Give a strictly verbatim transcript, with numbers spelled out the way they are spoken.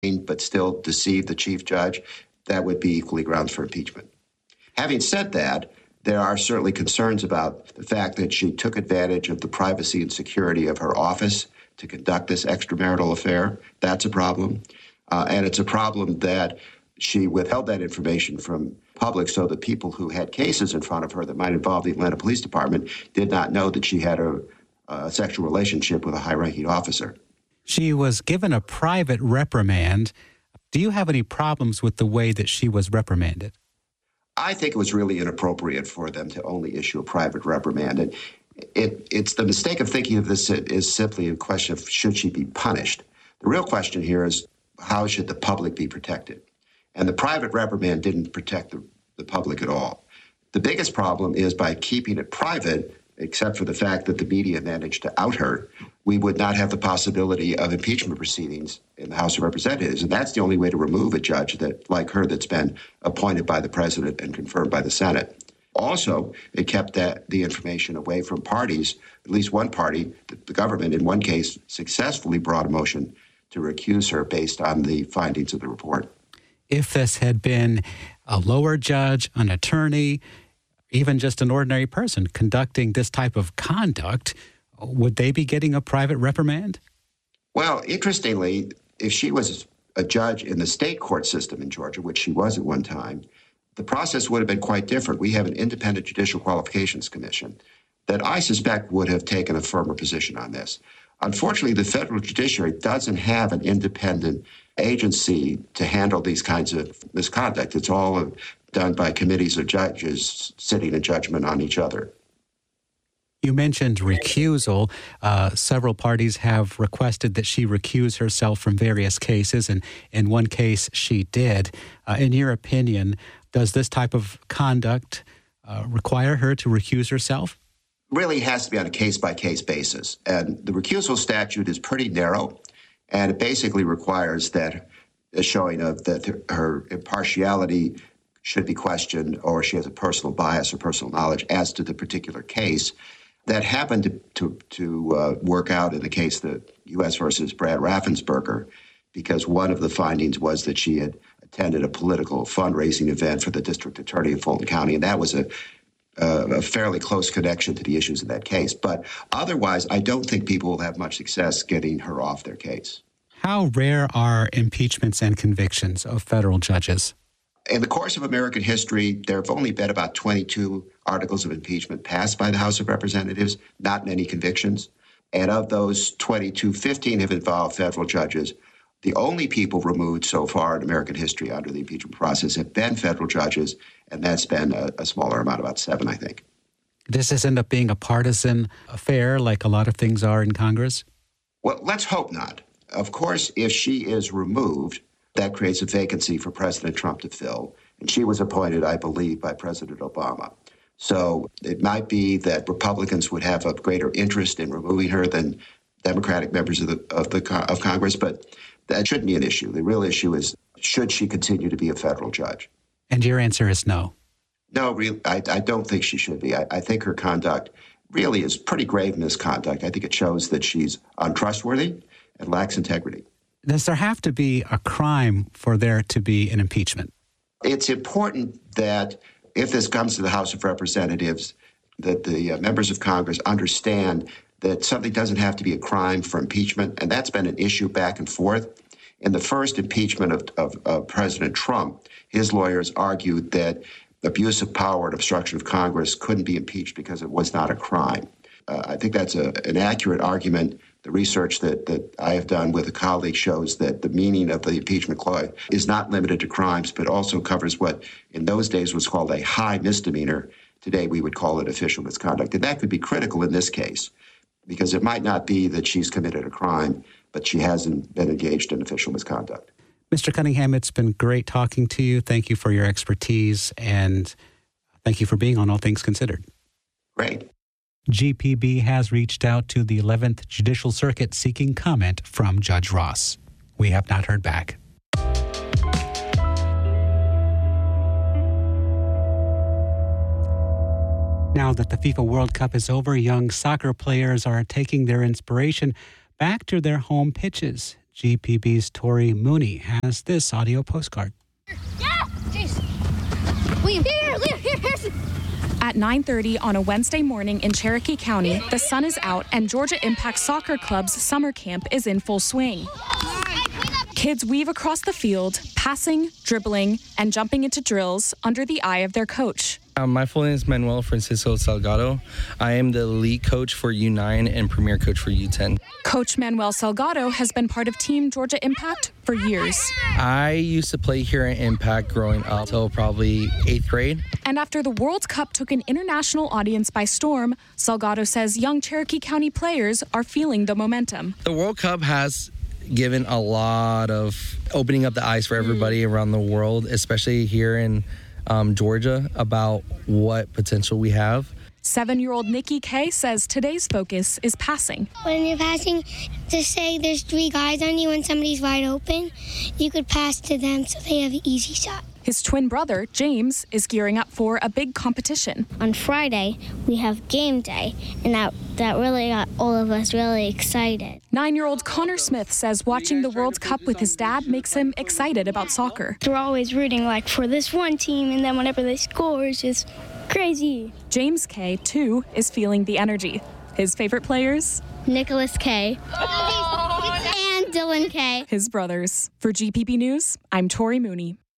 but still deceive the chief judge, that would be equally grounds for impeachment. Having said that, there are certainly concerns about the fact that she took advantage of the privacy and security of her office to conduct this extramarital affair. That's a problem. Uh, and it's a problem that she withheld that information from public so that people who had cases in front of her that might involve the Atlanta Police Department did not know that she had a, a sexual relationship with a high-ranking officer. She was given a private reprimand. Do you have any problems with the way that she was reprimanded? I think it was really inappropriate for them to only issue a private reprimand. And it, it's the mistake of thinking of this is simply a question of should she be punished. The real question here is how should the public be protected? And the private reprimand didn't protect the, the public at all. The biggest problem is by keeping it private, except for the fact that the media managed to out her, we would not have the possibility of impeachment proceedings in the House of Representatives. And that's the only way to remove a judge that, like her, that's been appointed by the president and confirmed by the Senate. Also, it kept that, the information away from parties. At least one party, the, the government, in one case, successfully brought a motion to recuse her based on the findings of the report. If this had been a lower judge, an attorney, even just an ordinary person conducting this type of conduct, would they be getting a private reprimand? Well, interestingly, if she was a judge in the state court system in Georgia, which she was at one time, the process would have been quite different. We have an independent judicial qualifications commission that I suspect would have taken a firmer position on this. Unfortunately, the federal judiciary doesn't have an independent agency to handle these kinds of misconduct. It's all done by committees of judges sitting in judgment on each other. You mentioned recusal. Uh, several parties have requested that she recuse herself from various cases, and in one case she did. Uh, in your opinion, does this type of conduct uh, require her to recuse herself? Really has to be on a case-by-case basis. And the recusal statute is pretty narrow, and it basically requires that a showing of that her impartiality should be questioned or she has a personal bias or personal knowledge as to the particular case. That happened to, to, to uh, work out in the case, the U S versus Brad Raffensperger, because one of the findings was that she had attended a political fundraising event for the district attorney of Fulton County, and that was a Uh, a fairly close connection to the issues in that case. But otherwise, I don't think people will have much success getting her off their case. How rare are impeachments and convictions of federal judges? In the course of American history, there have only been about twenty-two articles of impeachment passed by the House of Representatives, not many convictions. And of those twenty-two, fifteen have involved federal judges. The only people removed so far in American history under the impeachment process have been federal judges, and that's been a, a smaller amount, about seven, I think. Does this end up being a partisan affair like a lot of things are in Congress? Well, let's hope not. Of course, if she is removed, that creates a vacancy for President Trump to fill, and she was appointed, I believe, by President Obama. So it might be that Republicans would have a greater interest in removing her than Democratic members of the of the of Congress, but that shouldn't be an issue. The real issue is, should she continue to be a federal judge? And your answer is no. No, really, I, I don't think she should be. I, I think her conduct really is pretty grave misconduct. I think it shows that she's untrustworthy and lacks integrity. Does there have to be a crime for there to be an impeachment? It's important that if this comes to the House of Representatives, that the uh, members of Congress understand that something doesn't have to be a crime for impeachment, and that's been an issue back and forth. In the first impeachment of, of, of President Trump, his lawyers argued that abuse of power and obstruction of Congress couldn't be impeached because it was not a crime. Uh, I think that's a, an accurate argument. The research that, that I have done with a colleague shows that the meaning of the impeachment clause is not limited to crimes, but also covers what in those days was called a high misdemeanor. Today we would call it official misconduct. And that could be critical in this case, because it might not be that she's committed a crime, but she hasn't been engaged in official misconduct. Mister Cunningham, it's been great talking to you. Thank you for your expertise, and thank you for being on All Things Considered. Great. G P B has reached out to the eleventh Judicial Circuit seeking comment from Judge Ross. We have not heard back. Now that the FIFA World Cup is over, young soccer players are taking their inspiration back to their home pitches. G P B's Tori Mooney has this audio postcard. Yeah! Jason! Liam, here, Liam, here, Harrison! At nine thirty on a Wednesday morning in Cherokee County, the sun is out and Georgia Impact Soccer Club's summer camp is in full swing. Kids weave across the field, passing, dribbling, and jumping into drills under the eye of their coach. Um, my full name is Manuel Francisco Salgado. I am the lead coach for U nine and premier coach for U ten. Coach Manuel Salgado has been part of Team Georgia Impact for years. I used to play here at Impact growing up until probably eighth grade. And after the World Cup took an international audience by storm, Salgado says young Cherokee County players are feeling the momentum. The World Cup has given a lot of opening up the eyes for everybody mm. around the world, especially here in um, Georgia, about what potential we have. Seven-year-old Nikki Kay says today's focus is passing. When you're passing, just say there's three guys on you and somebody's wide open, you could pass to them so they have an easy shot. His twin brother, James, is gearing up for a big competition. On Friday, we have game day, and that, that really got all of us really excited. Nine-year-old Connor Smith says watching the World Cup with his dad makes him excited about soccer. We're always rooting like for this one team, and then whenever they score, it's just crazy. James Kay, too, is feeling the energy. His favorite players? Nicholas Kay and Dylan Kay. His brothers. For G P B News, I'm Tori Mooney.